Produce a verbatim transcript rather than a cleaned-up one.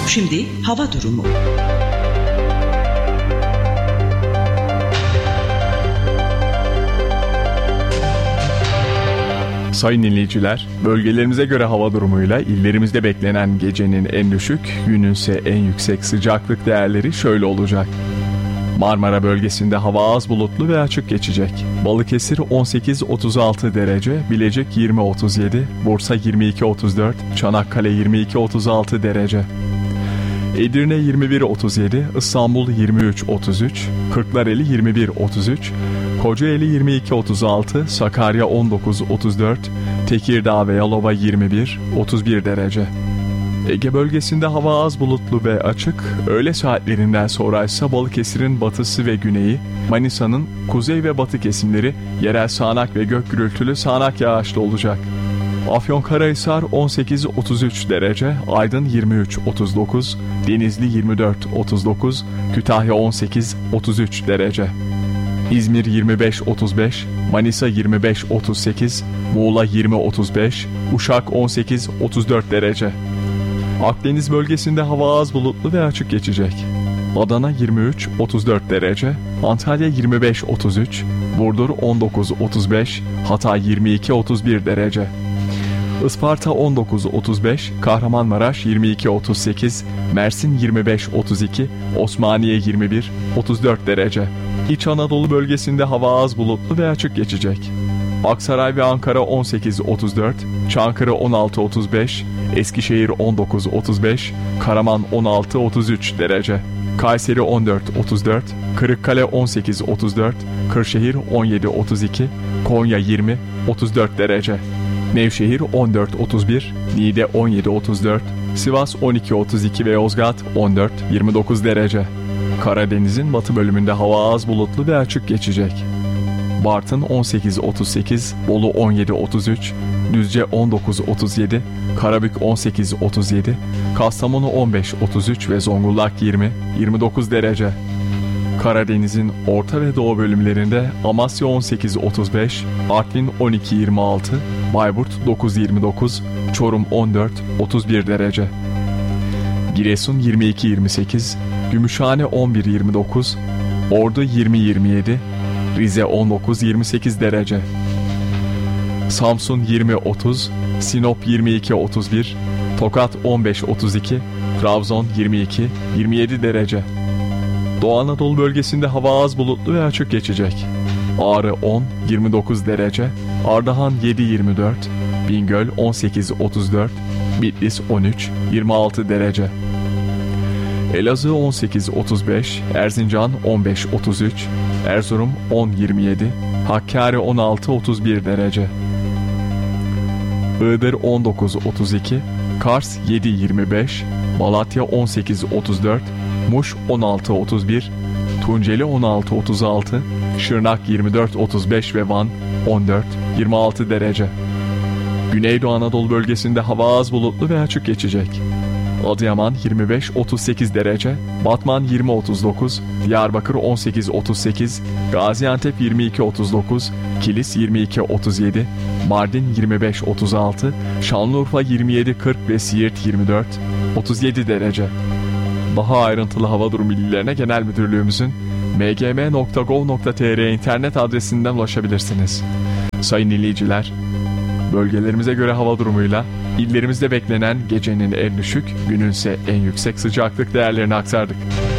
Şimdi hava durumu. Sayın dinleyiciler, bölgelerimize göre hava durumuyla illerimizde beklenen gecenin en düşük, gününse en yüksek sıcaklık değerleri şöyle olacak. Marmara bölgesinde hava az bulutlu ve açık geçecek. Balıkesir on sekiz otuz altı derece, Bilecik yirmi otuz yedi, Bursa yirmi iki otuz dört, Çanakkale yirmi iki otuz altı derece. Edirne yirmi bir otuz yedi, İstanbul yirmi üç otuz üç, Kırklareli yirmi bir otuz üç, Kocaeli yirmi iki otuz altı, Sakarya on dokuz otuz dört, Tekirdağ ve Yalova yirmi bir otuz bir derece. Ege bölgesinde hava az bulutlu ve açık, öğle saatlerinden sonra ise Balıkesir'in batısı ve güneyi, Manisa'nın kuzey ve batı kesimleri yerel sağanak ve gök gürültülü sağanak yağışlı olacak. Afyonkarahisar on sekiz otuz üç derece, Aydın yirmi üç otuz dokuz, Denizli yirmi dört otuz dokuz, Kütahya on sekiz otuz üç derece. İzmir yirmi beş otuz beş, Manisa yirmi beş otuz sekiz, Muğla yirmi otuz beş, Uşak on sekiz otuz dört derece. Akdeniz bölgesinde hava az bulutlu ve açık geçecek. Adana yirmi üç otuz dört derece, Antalya yirmi beş otuz üç, Burdur on dokuz otuz beş, Hatay yirmi iki otuz bir derece. Isparta on dokuz otuz beş, Kahramanmaraş yirmi iki otuz sekiz, Mersin yirmi beş otuz iki, Osmaniye yirmi bir otuz dört derece. İç Anadolu bölgesinde hava az bulutlu ve açık geçecek. Aksaray ve Ankara on sekiz otuz dört, Çankırı on altı otuz beş, Eskişehir on dokuz otuz beş, Karaman on altı otuz üç derece. Kayseri on dört otuz dört, Kırıkkale on sekiz otuz dört, Kırşehir on yedi otuz iki, Konya yirmi otuz dört derece. Nevşehir on dört otuz bir, Niğde on yedi otuz dört, Sivas on iki otuz iki ve Yozgat on dört yirmi dokuz derece. Karadeniz'in batı bölümünde hava az bulutlu ve açık geçecek. Bartın on sekiz otuz sekiz, Bolu on yedi otuz üç, Düzce on dokuz otuz yedi, Karabük on sekiz otuz yedi, Kastamonu on beş otuz üç ve Zonguldak yirmi yirmi dokuz derece. Karadeniz'in orta ve doğu bölümlerinde Amasya on sekiz otuz beş, Artvin on iki yirmi altı, Bayburt dokuz yirmi dokuz, Çorum on dört otuz bir derece. Giresun yirmi iki yirmi sekiz, Gümüşhane on bir yirmi dokuz, Ordu yirmi yirmi yedi, Rize on dokuz yirmi sekiz derece. Samsun yirmi otuz, Sinop yirmi iki otuz bir, Tokat on beş otuz iki, Trabzon yirmi iki yirmi yedi derece. Doğu Anadolu bölgesinde hava az bulutlu ve açık geçecek. Ağrı on yirmi dokuz derece, Ardahan yedi yirmi dört, Bingöl on sekiz otuz dört, Bitlis on üç yirmi altı derece. Elazığ on sekiz otuz beş, Erzincan on beş otuz üç, Erzurum on yirmi yedi, Hakkari on altı otuz bir derece. Iğdır on dokuz otuz iki, Kars yedi yirmi beş, Malatya on sekiz otuz dört, Muş on altı otuz bir, Tunceli on altı otuz altı, Şırnak yirmi dört otuz beş ve Van on dört yirmi altı derece. Güneydoğu Anadolu bölgesinde hava az bulutlu ve açık geçecek. Adıyaman yirmi beş otuz sekiz derece, Batman yirmi otuz dokuz, Diyarbakır on sekiz otuz sekiz, Gaziantep yirmi iki otuz dokuz, Kilis yirmi iki otuz yedi, Mardin yirmi beş otuz altı, Şanlıurfa yirmi yedi kırk ve Siirt yirmi dört otuz yedi derece. Daha ayrıntılı hava durum bilgilerine Genel Müdürlüğümüzün m g m nokta gov nokta t r internet adresinden ulaşabilirsiniz. Sayın dinleyiciler, bölgelerimize göre hava durumuyla illerimizde beklenen gecenin en düşük, gününse en yüksek sıcaklık değerlerini aktardık.